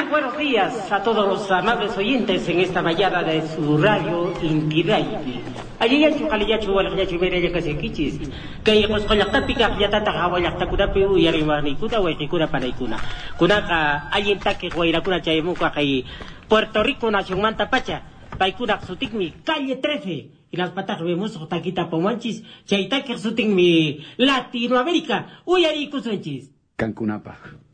buenos días a todos los amables oyentes en esta mañana de su radio Intidaiti. Allí ya chukaliyachu walakyachu mereya kasekichis. Kaya kuskolakapika yatata hawalaktakudapi uyariwanikuna waikikuna panaikuna. Kunaka ayintake guairakuna chayamuka kay Puerto Rico nación manta pacha. Paikuna sutikmi calle 13. Y las patas vemos taquita pomanchis. Chaitake sutikmi Latinoamérica. Uyari kusunchis. Cancunapa.